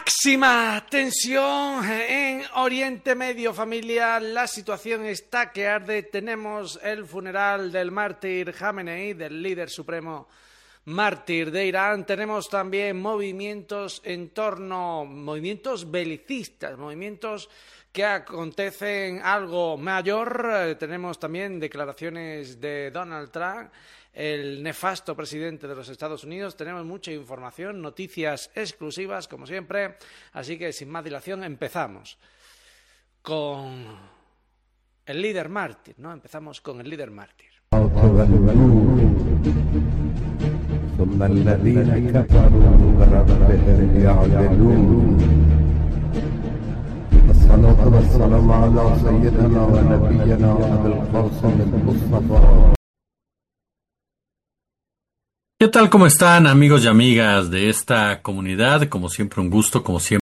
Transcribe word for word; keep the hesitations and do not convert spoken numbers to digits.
Máxima tensión en Oriente Medio, familia. La situación está que arde. Tenemos el funeral del mártir Jamenei, del líder supremo mártir de Irán. Tenemos también movimientos en torno, movimientos belicistas, movimientos que acontecen algo mayor. Tenemos también declaraciones de Donald Trump, el nefasto presidente de los Estados Unidos. Tenemos mucha información, noticias exclusivas, como siempre. Así que, sin más dilación, empezamos con el líder mártir, ¿no? Empezamos con el líder mártir. ¿Qué tal? ¿Cómo están, amigos y amigas de esta comunidad? Como siempre, un gusto, como siempre.